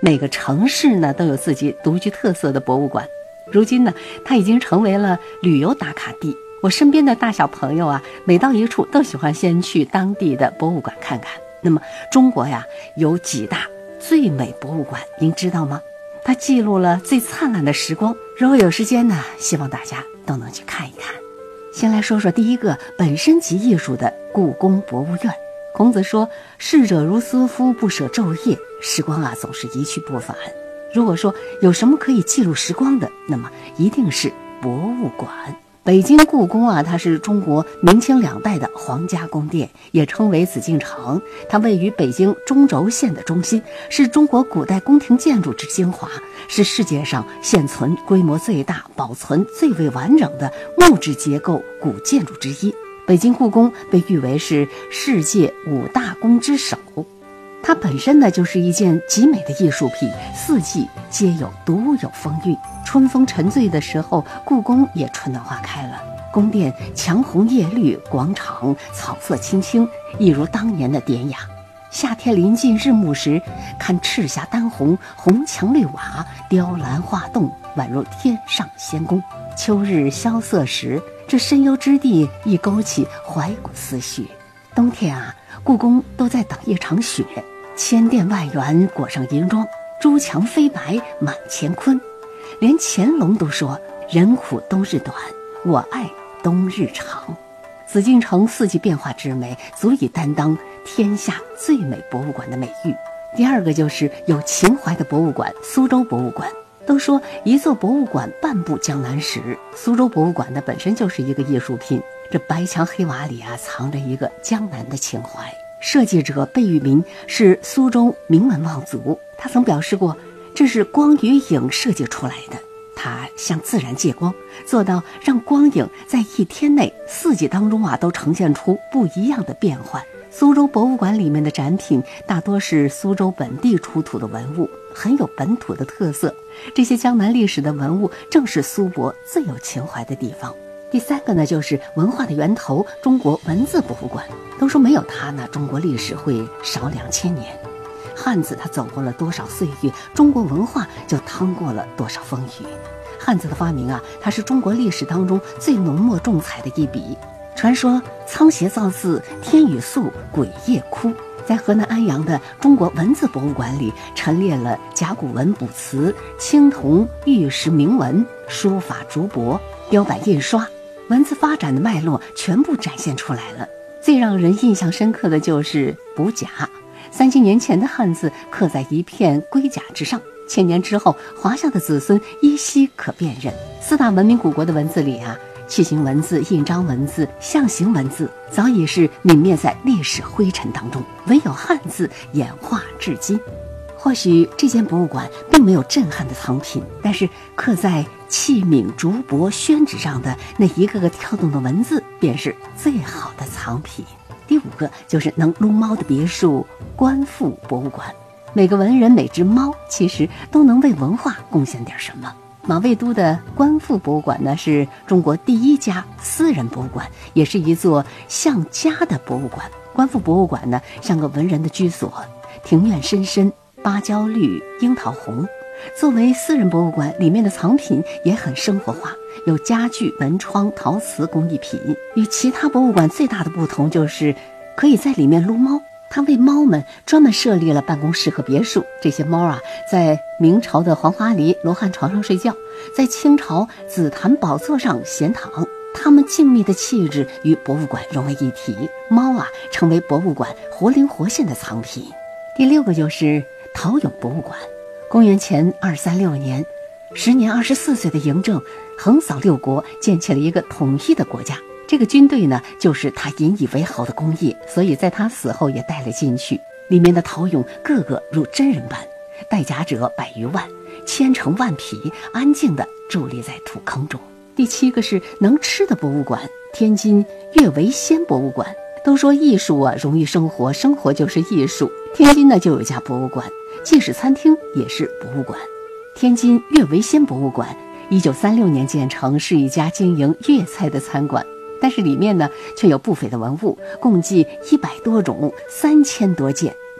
每个城市呢都有自己独具特色的博物馆。如今呢，它已经成为了旅游打卡地。我身边的大小朋友啊，每到一处都喜欢先去当地的博物馆看看。那么中国呀，有几大最美博物馆，您知道吗？它记录了最灿烂的时光。如果有时间呢，希望大家都能去看一看。先来说说第一个本身即艺术的故宫博物院。孔子说，逝者如斯夫，不舍昼夜。时光啊，总是一去不返。如果说有什么可以记录时光的，那么一定是博物馆。北京故宫啊，它是中国明清两代的皇家宫殿，也称为紫禁城。它位于北京中轴线的中心，是中国古代宫廷建筑之精华，是世界上现存规模最大、保存最为完整的木质结构古建筑之一。北京故宫被誉为是世界5大宫之首。它本身呢，就是一件极美的艺术品，四季皆有独有风韵。春风沉醉的时候，故宫也春暖花开了。宫殿墙红叶绿，广场草色青青，一如当年的典雅。夏天临近日暮时，看赤霞丹红，红墙绿瓦，雕栏画栋，宛如天上仙宫。秋日萧瑟时，这深幽之地亦勾起怀古思绪。冬天啊，故宫都在等一场雪，千殿万园裹上银装，朱墙飞白满乾坤。连乾隆都说，人苦冬日短，我爱冬日长。紫禁城四季变化之美，足以担当天下最美博物馆的美誉。第二个就是有情怀的博物馆，苏州博物馆。都说一座博物馆半部江南史，苏州博物馆呢本身就是一个艺术品。这白墙黑瓦里啊，藏着一个江南的情怀。设计者贝聿铭是苏州名门望族，他曾表示过，这是光与影设计出来的。他向自然借光，做到让光影在一天内四季当中啊都呈现出不一样的变换。苏州博物馆里面的展品大多是苏州本地出土的文物，很有本土的特色。这些江南历史的文物正是苏博最有情怀的地方。第三个呢，就是文化的源头，中国文字博物馆。都说没有它呢，中国历史会少2000年。汉字它走过了多少岁月，中国文化就趟过了多少风雨。汉字的发明啊，它是中国历史当中最浓墨重彩的一笔。传说仓颉造字，天雨粟，鬼夜哭。在河南安阳的中国文字博物馆里，陈列了甲骨文卜辞、青铜玉石铭文、书法竹帛、雕版印刷，文字发展的脉络全部展现出来了。最让人印象深刻的就是卜甲，3000年前的汉字刻在一片龟甲之上，1000年之后华夏的子孙依稀可辨认。4大文明古国的文字里啊，楔形文字、印章文字、象形文字早已是泯灭在历史灰尘当中，唯有汉字演化至今。或许这间博物馆并没有震撼的藏品，但是刻在器皿、竹帛、宣纸上的那一个个跳动的文字便是最好的藏品。第5个就是能撸猫的别墅观复博物馆。每个文人每只猫其实都能为文化贡献点什么。马未都的观复博物馆呢，是中国第1家私人博物馆，也是一座像家的博物馆。观复博物馆呢，像个文人的居所，庭院深深，芭蕉绿，樱桃红。作为私人博物馆，里面的藏品也很生活化，有家具、门窗、陶瓷工艺品。与其他博物馆最大的不同就是可以在里面撸猫。他为猫们专门设立了办公室和别墅，这些猫啊，在明朝的黄花梨罗汉床上睡觉，在清朝紫檀宝座上闲躺，它们静谧的气质与博物馆融为一体，猫啊成为博物馆活灵活现的藏品。第6个就是陶俑博物馆。公元前236年，时年24岁的嬴政横扫6国，建起了一个统一的国家。这个军队呢，就是他引以为豪的功业，所以在他死后也带了进去。里面的陶俑个个如真人般，戴甲者100余万，千乘万匹，安静地伫立在土坑中。第7个是能吃的博物馆，天津岳维仙博物馆。都说艺术啊容易生活，生活就是艺术。天津呢就有一家博物馆，既是餐厅也是博物馆。天津岳维仙博物馆1936年建成，是一家经营粤菜的餐馆。但是里面呢却有不菲的文物，共计100多种，3000多件，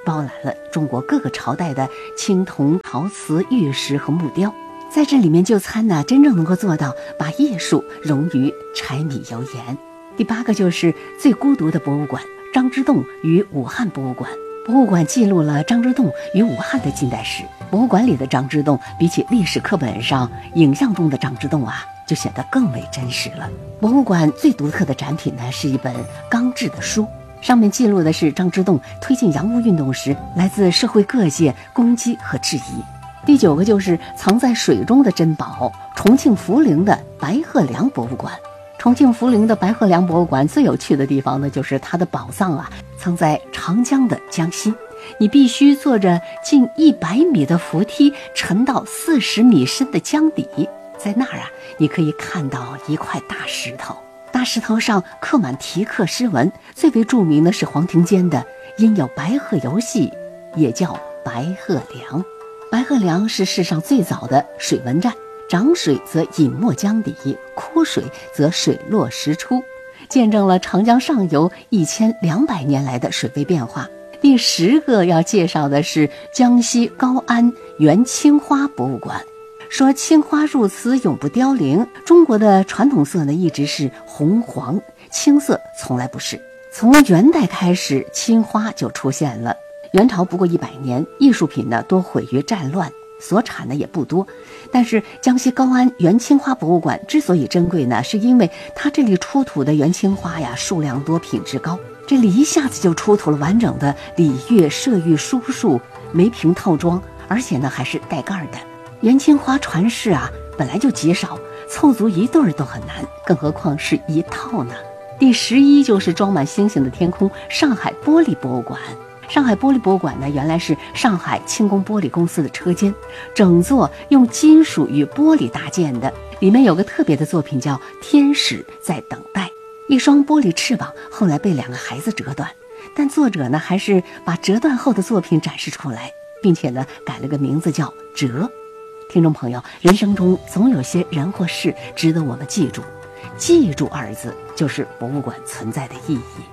包揽了中国各个朝代的青铜、陶瓷、玉石和木雕，在这里面就餐呢，真正能够做到把艺术融于柴米油盐。第8个就是最孤独的博物馆——张之洞与武汉博物馆。博物馆记录了张之洞与武汉的近代史。博物馆里的张之洞，比起历史课本上影像中的张之洞啊，就显得更为真实了。博物馆最独特的展品呢，是一本钢制的书，上面记录的是张之洞推进洋务运动时来自社会各界攻击和质疑。第9个就是藏在水中的珍宝——重庆涪陵的白鹤梁博物馆。重庆涪陵的白鹤梁博物馆最有趣的地方呢，就是它的宝藏啊，藏在长江的江心。你必须坐着近100米的扶梯沉到40米深的江底，在那儿啊，你可以看到一块大石头，大石头上刻满题刻诗文，最为著名的是黄庭坚的“因有白鹤游戏，也叫白鹤梁”。白鹤梁是世上最早的水文站，涨水则隐没江底，枯水则水落石出，见证了长江上游1200年来的水位变化。第10个要介绍的是江西高安元青花博物馆。说青花入瓷永不凋零，中国的传统色呢一直是红黄，青色从来不是。从元代开始，青花就出现了。元朝不过100年，艺术品呢多毁于战乱，所产呢也不多。但是江西高安元青花博物馆之所以珍贵呢，是因为它这里出土的元青花呀数量多，品质高。这里一下子就出土了完整的礼乐射御书数梅瓶套装，而且呢还是带盖的。元青花传世啊本来就极少，凑足一对都很难，更何况是一套呢。第11就是装满星星的天空——上海玻璃博物馆。上海玻璃博物馆呢，原来是上海轻工玻璃公司的车间，整座用金属与玻璃搭建的。里面有个特别的作品叫《天使在等待》，一双玻璃翅膀后来被2个孩子折断，但作者呢还是把折断后的作品展示出来，并且呢改了个名字叫折。听众朋友，人生中总有些人或事值得我们记住，记住2字就是博物馆存在的意义。